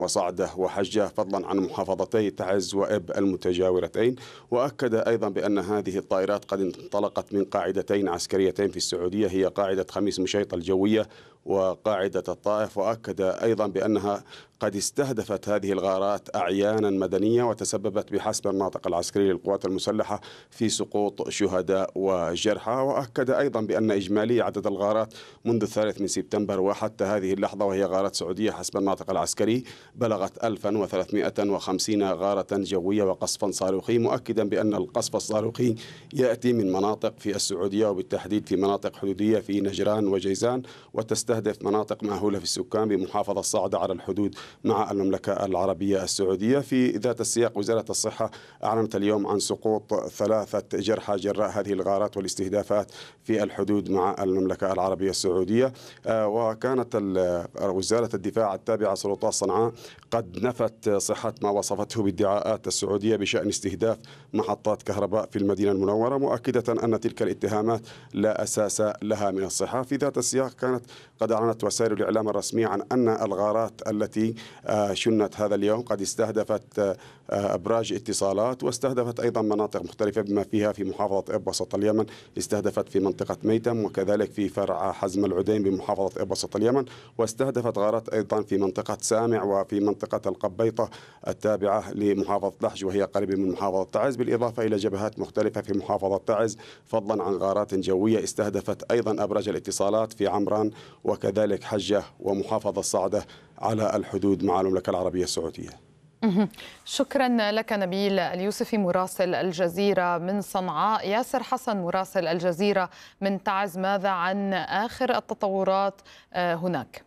وصعدة وحجة، فضلا عن محافظتي تعز وإب المتجاورتين. وأكد أيضا بأن هذه الطائرات قد انطلقت من قاعدتين عسكريتين في السعودية، هي قاعدة خميس مشيط الجوية وقاعدة الطائف. وأكد أيضا بأنها قد استهدفت هذه الغارات أعيانا مدنية وتسببت بحسب الناطق العسكري للقوات المسلحة في سقوط شهداء وجرحى. وأكد أيضا بأن إجمالي عدد الغارات منذ 3 سبتمبر وحتى هذه اللحظة، وهي غارات سعودية حسب الناطق العسكري، بلغت 1350 غارة جوية وقصفا صاروخي، مؤكدا بأن القصف الصاروخي يأتي من مناطق في السعودية وبالتحديد في مناطق حدودية في نجران وجيزان، وتستهدف مناطق مأهولة في السكان بمحافظة صعدة على الحدود مع المملكة العربية السعودية. في ذات السياق، وزارة الصحة أعلنت اليوم عن سقوط 3 جرحى جراء هذه الغارات والاستهدافات في الحدود مع المملكة العربية السعودية. وكانت وزارة الدفاع التابعة سلطات صنعاء قد نفت صحة ما وصفته بادعاءات السعودية بشأن استهداف محطات كهرباء في المدينة المنورة، مؤكدة أن تلك الاتهامات لا أساس لها من الصحة. في ذات السياق، كانت قد أعلنت وسائل الإعلام الرسمية عن أن الغارات التي شنت هذا اليوم قد استهدفت أبراج اتصالات، واستهدفت أيضا مناطق مختلفة بما فيها في محافظة إب وسط اليمن، استهدفت في منطقة ميتم، وكذلك في فرع حزم العدين بمحافظة إب وسط اليمن، واستهدفت غارات أيضا في منطقة سامع وفي منطقة القبيطة التابعة لمحافظة لحج وهي قريبة من محافظة تعز، بالإضافة إلى جبهات مختلفة في محافظة تعز، فضلا عن غارات جوية استهدفت أيضا أبراج الاتصالات في عمران وكذلك حجة ومحافظة صعدة على الحدود مع المملكة العربية السعودية. شكرا لك نبيل اليوسفي مراسل الجزيرة من صنعاء. ياسر حسن مراسل الجزيرة من تعز، ماذا عن آخر التطورات هناك؟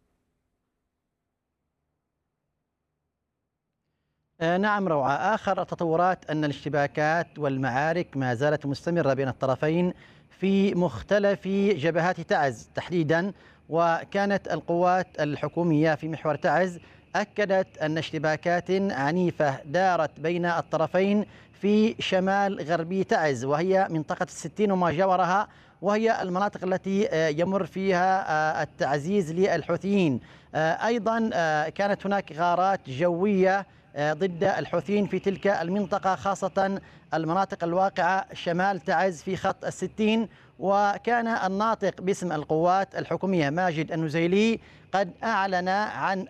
نعم روعة، آخر التطورات أن الاشتباكات والمعارك ما زالت مستمرة بين الطرفين في مختلف جبهات تعز تحديدا. وكانت القوات الحكومية في محور تعز أكدت أن اشتباكات عنيفة دارت بين الطرفين في شمال غربي تعز، وهي منطقة الستين وما جاورها، وهي المناطق التي يمر فيها التعزيز للحوثيين. أيضا كانت هناك غارات جوية ضد الحوثيين في تلك المنطقة، خاصة المناطق الواقعة شمال تعز في خط الستين. وكان الناطق باسم القوات الحكومية ماجد النزيلي قد أعلن عن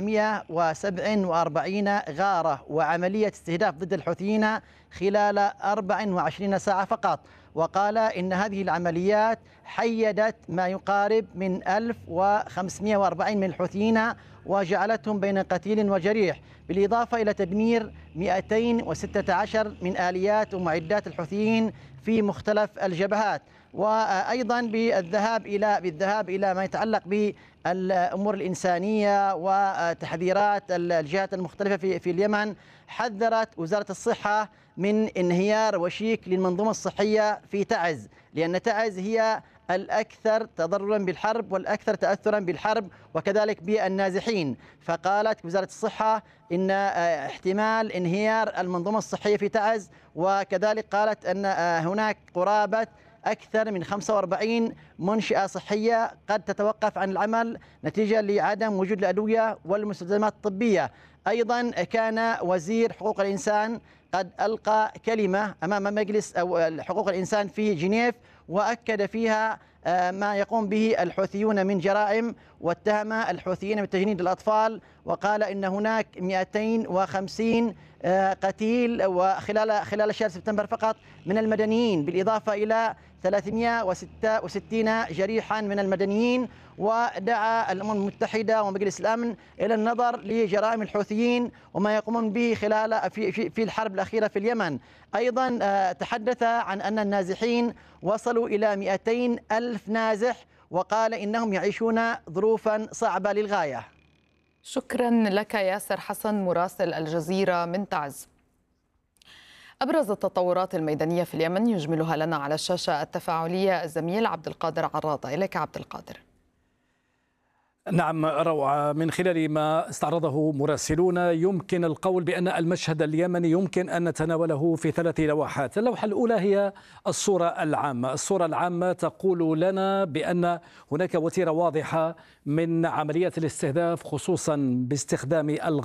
447 غارة وعملية استهداف ضد الحوثيين خلال 24 ساعة فقط، وقال إن هذه العمليات حيدت ما يقارب من 1540 من الحوثيين وجعلتهم بين قتيل وجريح، بالإضافة إلى تدمير 216 من آليات ومعدات الحوثيين في مختلف الجبهات. وأيضا بالذهاب إلى ما يتعلق بالأمور الإنسانية وتحذيرات الجهات المختلفة في اليمن، حذرت وزارة الصحة من انهيار وشيك للمنظومة الصحية في تعز، لأن تعز هي الأكثر تضررا بالحرب والأكثر تأثرا بالحرب وكذلك بالنازحين. فقالت وزارة الصحة إن احتمال انهيار المنظومة الصحية في تعز، وكذلك قالت أن هناك قرابة أكثر من 45 منشأة صحية قد تتوقف عن العمل نتيجة لعدم وجود الأدوية والمستلزمات الطبية. أيضا كان وزير حقوق الإنسان قد ألقى كلمة أمام مجلس حقوق الإنسان في جنيف، وأكد فيها ما يقوم به الحوثيون من جرائم، واتهم الحوثيين بتجنيد الأطفال، وقال إن هناك 250 قتيل وخلال شهر سبتمبر فقط من المدنيين، بالإضافة إلى 366 جريحا من المدنيين. ودعا الأمم المتحدة ومجلس الأمن إلى النظر لجرائم الحوثيين وما يقومون به في الحرب الأخيرة في اليمن. أيضا تحدث عن أن النازحين وصلوا إلى 200 ألف نازح، وقال إنهم يعيشون ظروفا صعبة للغاية. شكرا لك ياسر حسن مراسل الجزيرة من تعز. أبرز التطورات الميدانية في اليمن يجملها لنا على الشاشة التفاعلية الزميل عبد القادر عراضة. إليك عبد القادر. نعم روعة. من خلال ما استعرضه مراسلون يمكن القول بأن المشهد اليمني يمكن أن نتناوله في 3 لوحات. اللوحة الأولى هي الصورة العامة. الصورة العامة تقول لنا بأن هناك وتيرة واضحة من عمليات الاستهداف، خصوصا باستخدام